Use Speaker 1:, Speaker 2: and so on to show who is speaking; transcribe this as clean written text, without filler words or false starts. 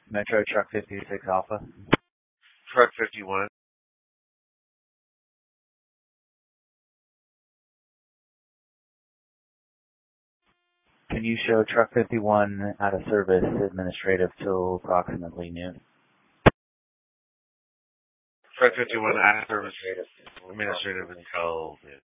Speaker 1: Metro Truck 56 Alpha.
Speaker 2: Truck 51.
Speaker 1: Can you show Truck 51 out of service administrative till approximately noon?
Speaker 2: Truck 51 out of service administrative until noon.